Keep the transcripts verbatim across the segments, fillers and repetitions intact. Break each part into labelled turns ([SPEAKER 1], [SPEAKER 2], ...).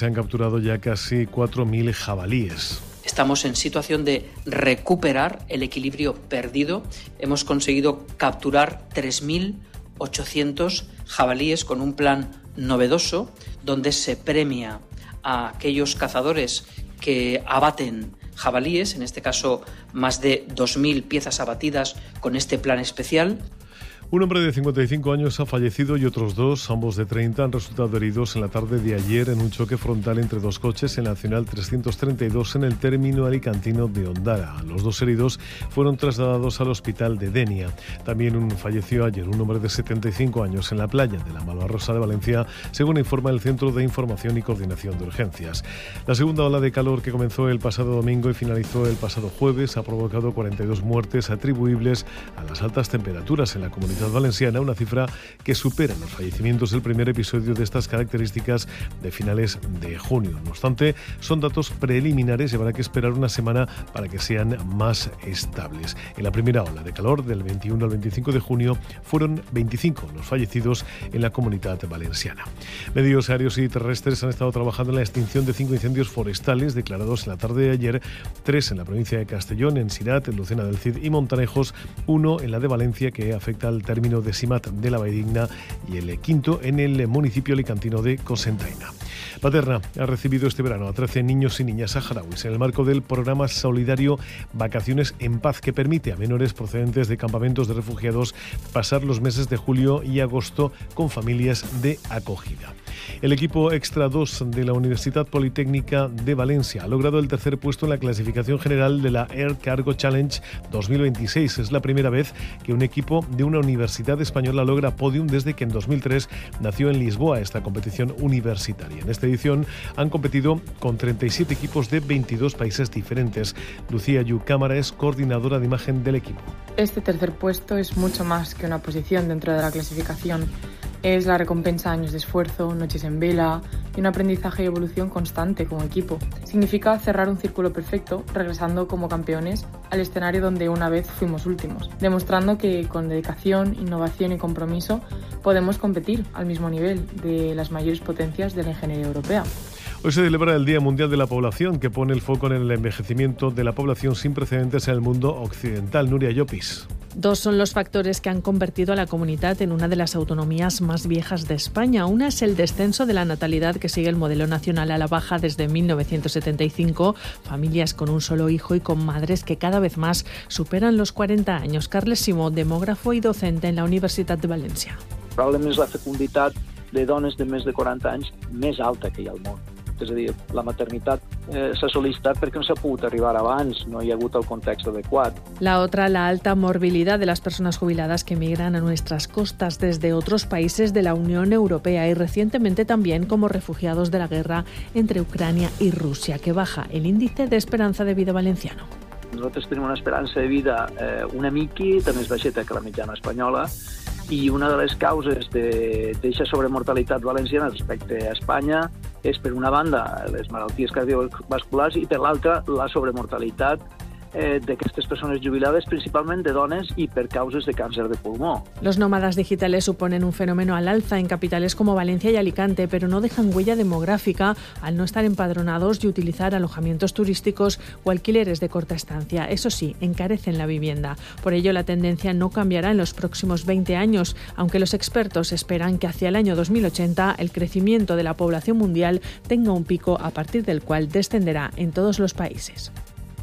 [SPEAKER 1] se han capturado ya casi cuatro mil jabalíes.
[SPEAKER 2] Estamos en situación de recuperar el equilibrio perdido. Hemos conseguido capturar tres mil ochocientos jabalíes con un plan novedoso donde se premia a aquellos cazadores que abaten jabalíes, en este caso más de dos mil piezas abatidas con este plan especial.
[SPEAKER 1] Un hombre de cincuenta y cinco años ha fallecido y otros dos, ambos de treinta, han resultado heridos en la tarde de ayer en un choque frontal entre dos coches en la Nacional trescientos treinta y dos en el término alicantino de Ondara. Los dos heridos fueron trasladados al hospital de Denia. También un falleció ayer un hombre de setenta y cinco años en la playa de la Malvarrosa de Valencia, según informa el Centro de Información y Coordinación de Urgencias. La segunda ola de calor que comenzó el pasado domingo y finalizó el pasado jueves ha provocado cuarenta y dos muertes atribuibles a las altas temperaturas en la comunidad valenciana, una cifra que supera los fallecimientos del primer episodio de estas características de finales de junio. No obstante, son datos preliminares y habrá que esperar una semana para que sean más estables. En la primera ola de calor, del veintiuno al veinticinco de junio, fueron veinticinco los fallecidos en la comunidad valenciana. Medios aéreos y terrestres han estado trabajando en la extinción de cinco incendios forestales declarados en la tarde de ayer, tres en la provincia de Castellón, en Sirat, en Lucena del Cid y Montanejos, uno en la de Valencia que afecta al término de Simat de la Valldigna y el quinto en el municipio alicantino de Cocentaina. Paterna ha recibido este verano a trece niños y niñas saharauis en el marco del programa solidario Vacaciones en Paz, que permite a menores procedentes de campamentos de refugiados pasar los meses de julio y agosto con familias de acogida. El equipo Extra dos de la Universidad Politécnica de Valencia ha logrado el tercer puesto en la clasificación general de la Air Cargo Challenge dos mil veintiséis. Es la primera vez que un equipo de una universidad española logra podium desde que en dos mil tres nació en Lisboa esta competición universitaria. En esta edición han competido con treinta y siete equipos de veintidós países diferentes. Lucía Yu Cámara es coordinadora de imagen del equipo.
[SPEAKER 3] Este tercer puesto es mucho más que una posición dentro de la clasificación. Es la recompensa de años de esfuerzo, noches en vela y un aprendizaje y evolución constante como equipo. Significa cerrar un círculo perfecto, regresando como campeones al escenario donde una vez fuimos últimos, demostrando que con dedicación, innovación y compromiso podemos competir al mismo nivel de las mayores potencias de la ingeniería europea.
[SPEAKER 1] Hoy se celebra el Día Mundial de la Población, que pone el foco en el envejecimiento de la población sin precedentes en el mundo occidental. Nuria Llopis.
[SPEAKER 4] Dos son los factores que han convertido a la comunidad en una de las autonomías más viejas de España. Una es el descenso de la natalidad, que sigue el modelo nacional a la baja desde mil novecientos setenta y cinco. Familias con un solo hijo y con madres que cada vez más superan los cuarenta años. Carles Simó, demógrafo y docente en la Universitat de València.
[SPEAKER 5] Probablement és la fecunditat de dones de més de quaranta anys més alta que hi ha al món. És a dir, la maternitat eh, s'ha sol·licitat perquè no s'ha pogut arribar abans, no hi ha hagut el context adecuat.
[SPEAKER 4] La otra, la alta morbilidad de las personas jubiladas que migran a nuestras costas desde otros países de la Unión Europea y recientemente también como refugiados de la guerra entre Ucrania y Rusia, que baja el índice de esperanza de vida valenciano.
[SPEAKER 5] Nosaltres tenim una esperança de vida eh, una miqueta més baixeta que la mitjana espanyola, i una de les causes d'aquesta sobremortalitat valenciana respecte a Espanya és, per una banda, les malalties cardiovasculars i, per l'altra, la sobremortalitat eh, d'aquestes persones jubilades, principalment de dones i per causes de càncer de pulmó.
[SPEAKER 4] Los nómadas digitales suponen un fenómeno al alza en capitales como Valencia y Alicante, pero no dejan huella demográfica al no estar empadronados y utilizar alojamientos turísticos o alquileres de corta estancia. Eso sí, encarecen la vivienda. Por ello, la tendencia no cambiará en los próximos veinte años, aunque los expertos esperan que hacia el año dos mil ochenta el crecimiento de la población mundial tenga un pico a partir del cual descenderá en todos los países.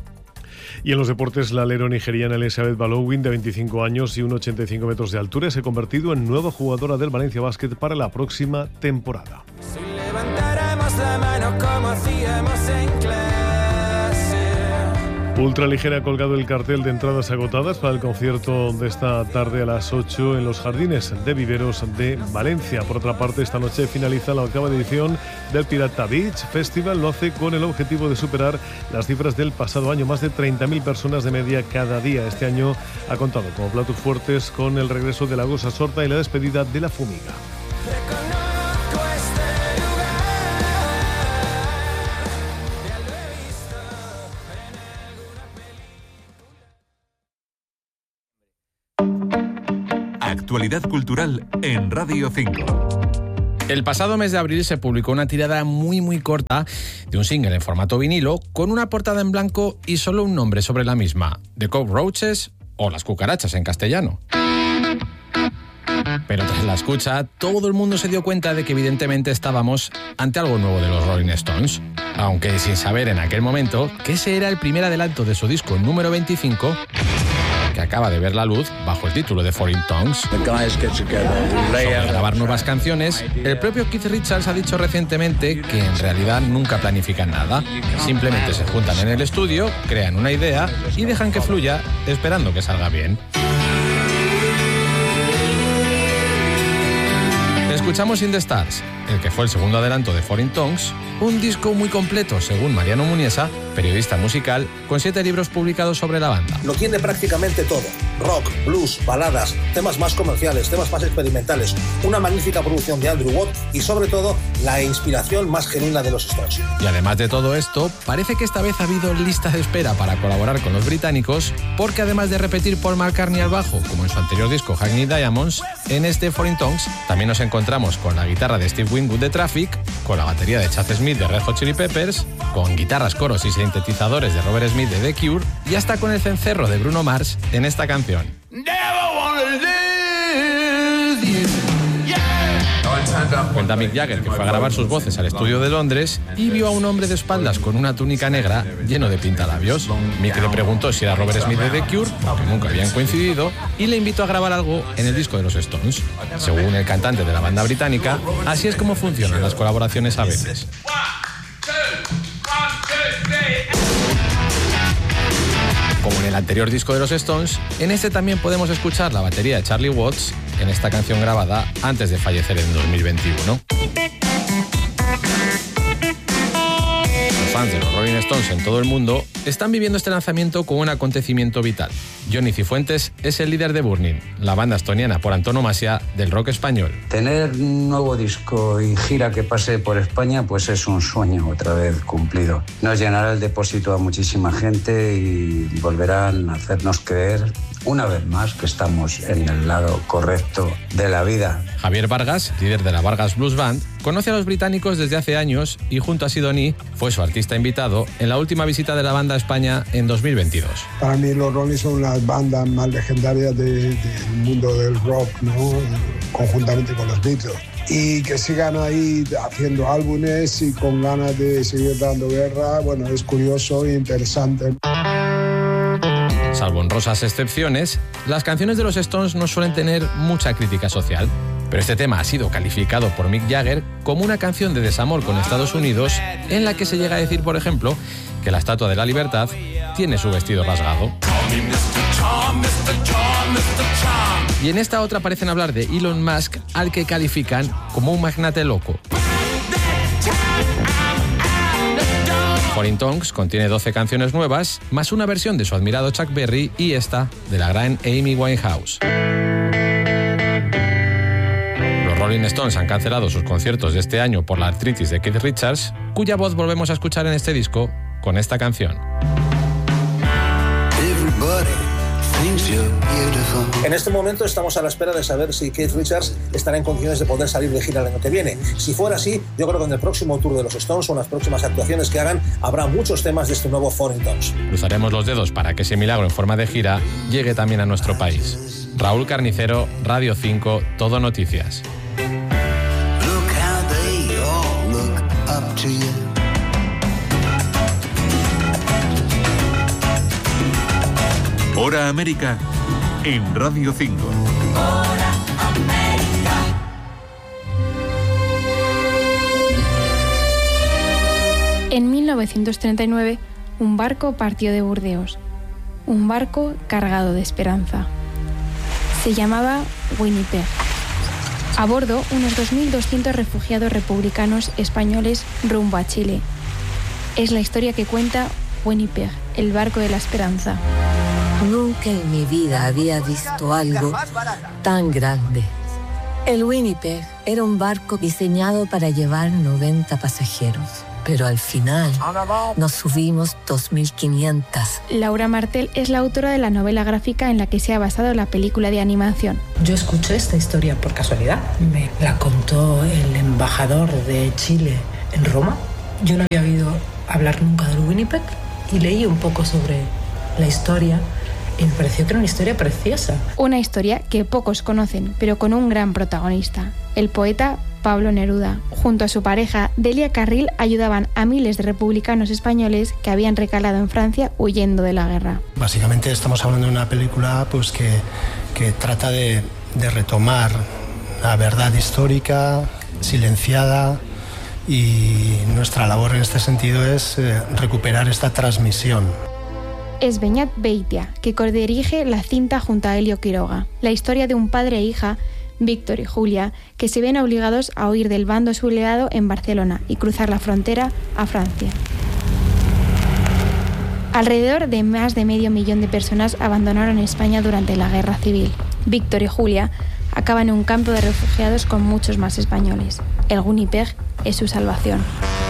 [SPEAKER 1] Y en los deportes, la alero nigeriana Elizabeth Balogun, de veinticinco años y uno coma ochenta y cinco metros de altura, se ha convertido en nueva jugadora del Valencia Basket para la próxima temporada.
[SPEAKER 6] Si levantáramos la mano como hacíamos en clase.
[SPEAKER 1] Ultraligera ha colgado el cartel de entradas agotadas para el concierto de esta tarde a las ocho en los Jardines de Viveros de Valencia. Por otra parte, esta noche finaliza la octava edición del Pirata Beach Festival. Lo hace con el objetivo de superar las cifras del pasado año. Más de treinta mil personas de media cada día. Este año ha contado como platos fuertes con el regreso de la Gosa Sorta y la despedida de la Fumiga.
[SPEAKER 7] Actualidad cultural en Radio cinco. El pasado mes de abril se publicó una tirada muy muy corta de un single en formato vinilo con una portada en blanco y solo un nombre sobre la misma, The Cockroaches o Las Cucarachas en castellano. Pero tras la escucha, todo el mundo se dio cuenta de que evidentemente estábamos ante algo nuevo de los Rolling Stones, aunque sin saber en aquel momento que ese era el primer adelanto de su disco número veinticinco, que acaba de ver la luz bajo el título de Foreign Tongues. Sobre grabar nuevas canciones, el propio Keith Richards ha dicho recientemente que en realidad nunca planifican nada. Simplemente se juntan en el estudio, crean una idea y dejan que fluya, esperando que salga bien. Escuchamos In the Stars, el que fue el segundo adelanto de Foreign Tongues, un disco muy completo, según Mariano Muniesa, periodista musical, con siete libros publicados sobre la banda.
[SPEAKER 8] Lo tiene prácticamente todo. Rock, blues, baladas, temas más comerciales, temas más experimentales, una magnífica producción de Andrew Watt y, sobre todo, la inspiración más genuina de los Stones.
[SPEAKER 7] Y además de todo esto, parece que esta vez ha habido lista de espera para colaborar con los británicos, porque además de repetir Paul McCartney al bajo, como en su anterior disco Hackney Diamonds, en este Foreign Tongues también nos encontramos con la guitarra de Steve Winwood de Traffic, con la batería de Chad Smith de Red Hot Chili Peppers, con guitarras, coros y sintetizadores de Robert Smith de The Cure y hasta con el cencerro de Bruno Mars en esta canción. Cuenta Mick Jagger que fue a grabar sus voces al estudio de Londres y vio a un hombre de espaldas con una túnica negra lleno de pintalabios. Mick le preguntó si era Robert Smith de The Cure, porque nunca habían coincidido, y le invitó a grabar algo en el disco de los Stones. Según el cantante de la banda británica, así es como funcionan las colaboraciones a veces. Como en el anterior disco de los Stones, en este también podemos escuchar la batería de Charlie Watts en esta canción grabada antes de fallecer en dos mil veintiuno. Los fans de los Rolling Stones en todo el mundo están viviendo este lanzamiento como un acontecimiento vital. Johnny Cifuentes es el líder de Burning, la banda estoniana por antonomasia del rock español.
[SPEAKER 9] Tener un nuevo disco y gira que pase por España pues es un sueño otra vez cumplido. Nos llenará el depósito a muchísima gente y volverán a hacernos creer una vez más que estamos en el lado correcto de la vida.
[SPEAKER 7] Javier Vargas, líder de la Vargas Blues Band, conoce a los británicos desde hace años y junto a Sidoní fue su artista invitado en la última visita de la banda a España en dos mil veintidós.
[SPEAKER 10] Para mí los Rolling son las bandas más legendarias de, del mundo del rock, ¿no? Conjuntamente con los Beatles. Y que sigan ahí haciendo álbumes y con ganas de seguir dando guerra, bueno, es curioso e interesante.
[SPEAKER 7] Salvo honrosas excepciones, las canciones de los Stones no suelen tener mucha crítica social. Pero este tema ha sido calificado por Mick Jagger como una canción de desamor con Estados Unidos, en la que se llega a decir, por ejemplo, que la Estatua de la Libertad tiene su vestido rasgado. Y en esta otra parecen hablar de Elon Musk, al que califican como un magnate loco. Foreign Tongues contiene doce canciones nuevas, más una versión de su admirado Chuck Berry y esta de la gran Amy Winehouse. Los Rolling Stones han cancelado sus conciertos de este año por la artritis de Keith Richards, cuya voz volvemos a escuchar en este disco con esta canción.
[SPEAKER 8] En este momento estamos a la espera de saber si Keith Richards estará en condiciones de poder salir de gira el año que viene. Si fuera así, yo creo que en el próximo tour de los Stones o en las próximas actuaciones que hagan, habrá muchos temas de este nuevo Foreign Tongues.
[SPEAKER 7] Cruzaremos los dedos para que ese milagro en forma de gira llegue también a nuestro país. Raúl Carnicero, Radio cinco, Todo Noticias.
[SPEAKER 11] Hora América en Radio cinco.
[SPEAKER 6] Hora América.
[SPEAKER 12] En mil novecientos treinta y nueve, un barco partió de Burdeos. Un barco cargado de esperanza. Se llamaba Winnipeg. A bordo, unos dos mil doscientos refugiados republicanos españoles rumbo a Chile. Es la historia que cuenta Winnipeg, el barco de la esperanza.
[SPEAKER 13] Nunca en mi vida había visto algo tan grande. El Winnipeg era un barco diseñado para llevar noventa pasajeros, pero al final nos subimos dos mil quinientas.
[SPEAKER 12] Laura Martel es la autora de la novela gráfica en la que se ha basado la película de animación.
[SPEAKER 14] Yo escuché esta historia por casualidad. Me la contó el embajador de Chile en Roma. Yo no había oído hablar nunca del Winnipeg y leí un poco sobre la historia y me pareció que era una historia preciosa.
[SPEAKER 12] Una historia que pocos conocen, pero con un gran protagonista, el poeta Pablo Neruda. Junto a su pareja, Delia Carril, ayudaban a miles de republicanos españoles que habían recalado en Francia huyendo de la guerra.
[SPEAKER 15] Básicamente estamos hablando de una película pues, que, que trata de, de retomar la verdad histórica, silenciada, y nuestra labor en este sentido es eh, recuperar esta transmisión.
[SPEAKER 12] Es Beñat Beitia, que codirige la cinta junto a Elio Quiroga. La historia de un padre e hija, Víctor y Julia, que se ven obligados a huir del bando sublevado en Barcelona y cruzar la frontera a Francia. Alrededor de más de medio millón de personas abandonaron España durante la Guerra Civil. Víctor y Julia acaban en un campo de refugiados con muchos más españoles. El Winnipeg es su salvación.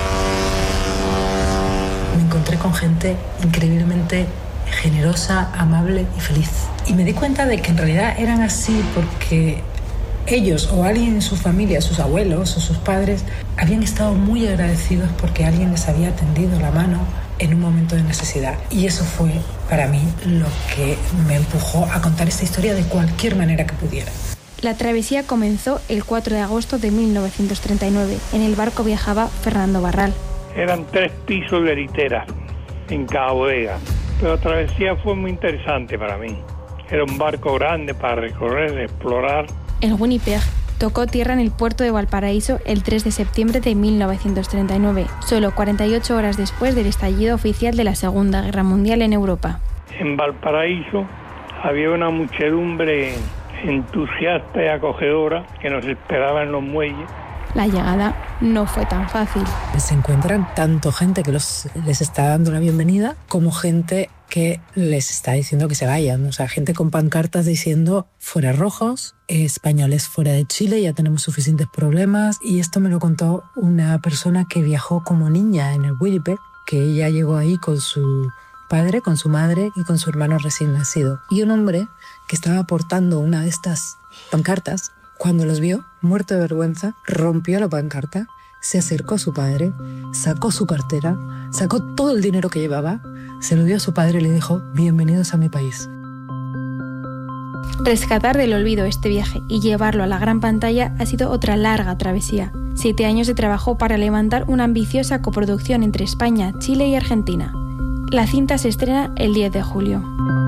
[SPEAKER 14] Me encontré con gente increíblemente generosa, amable y feliz. Y me di cuenta de que en realidad eran así porque ellos o alguien en su familia, sus abuelos o sus padres, habían estado muy agradecidos porque alguien les había tendido la mano en un momento de necesidad. Y eso fue para mí lo que me empujó a contar esta historia de cualquier manera que pudiera.
[SPEAKER 12] La travesía comenzó el cuatro de agosto de mil novecientos treinta y nueve. En el barco viajaba Fernando Barral.
[SPEAKER 16] Eran tres pisos de litera en cada bodega, pero la travesía fue muy interesante para mí. Era un barco grande para recorrer, explorar.
[SPEAKER 12] El Winnipeg tocó tierra en el puerto de Valparaíso el tres de septiembre de mil novecientos treinta y nueve, solo cuarenta y ocho horas después del estallido oficial de la Segunda Guerra Mundial en Europa.
[SPEAKER 16] En Valparaíso había una muchedumbre entusiasta y acogedora que nos esperaba en los muelles.
[SPEAKER 12] La llegada no fue tan fácil.
[SPEAKER 14] Se encuentran tanto gente que los, les está dando la bienvenida como gente que les está diciendo que se vayan. O sea, gente con pancartas diciendo fuera rojos, españoles fuera de Chile, ya tenemos suficientes problemas. Y esto me lo contó una persona que viajó como niña en el Winnipeg, que ella llegó ahí con su padre, con su madre y con su hermano recién nacido. Y un hombre que estaba portando una de estas pancartas, cuando los vio, muerto de vergüenza, rompió la pancarta, se acercó a su padre, sacó su cartera, sacó todo el dinero que llevaba, se lo dio a su padre y le dijo: bienvenidos a mi país.
[SPEAKER 12] Rescatar del olvido este viaje y llevarlo a la gran pantalla ha sido otra larga travesía. Siete años de trabajo para levantar una ambiciosa coproducción entre España, Chile y Argentina. La cinta se estrena el diez de julio.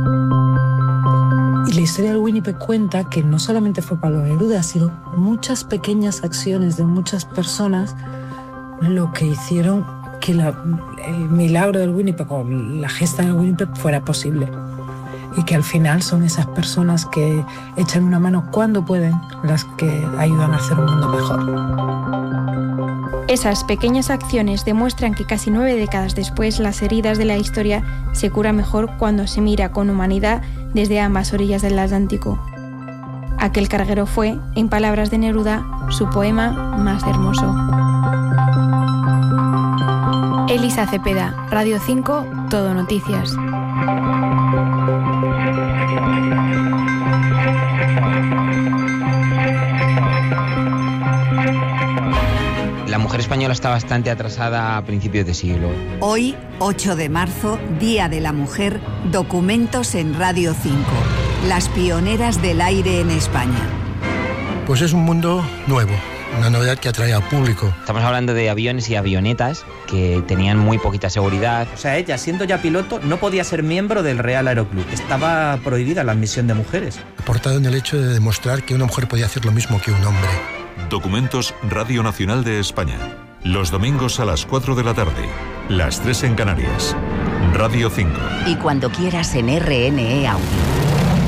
[SPEAKER 14] Y la historia del Winnipeg cuenta que no solamente fue Pablo Neruda, sino muchas pequeñas acciones de muchas personas lo que hicieron que la, el milagro del Winnipeg o la gesta del Winnipeg fuera posible. Y que al final son esas personas que echan una mano cuando pueden las que ayudan a hacer un mundo mejor.
[SPEAKER 12] Esas pequeñas acciones demuestran que casi nueve décadas después las heridas de la historia se curan mejor cuando se mira con humanidad desde ambas orillas del Atlántico. Aquel carguero fue, en palabras de Neruda, su poema más hermoso. Elisa Cepeda, Radio cinco, Todo Noticias.
[SPEAKER 17] La mujer española está bastante atrasada a principios de siglo.
[SPEAKER 18] Hoy, ocho de marzo, Día de la Mujer, documentos en Radio cinco. Las pioneras del aire en España.
[SPEAKER 19] Pues es un mundo nuevo, una novedad que atrae al público.
[SPEAKER 17] Estamos hablando de aviones y avionetas que tenían muy poquita seguridad.
[SPEAKER 20] O sea, ella, siendo ya piloto, no podía ser miembro del Real Aeroclub. Estaba prohibida la admisión de mujeres.
[SPEAKER 19] Aportado en el hecho de demostrar que una mujer podía hacer lo mismo que un hombre.
[SPEAKER 11] Documentos Radio Nacional de España. Los domingos a las cuatro de la tarde. Las tres en Canarias. Radio cinco.
[SPEAKER 18] Y cuando quieras en R N E Audio.